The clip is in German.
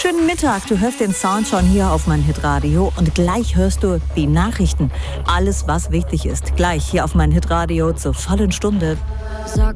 Schönen Mittag, du hörst den Sound schon hier auf mein Hitradio und gleich hörst du die Nachrichten. Alles, was wichtig ist, gleich hier auf mein Hitradio zur vollen Stunde. Sag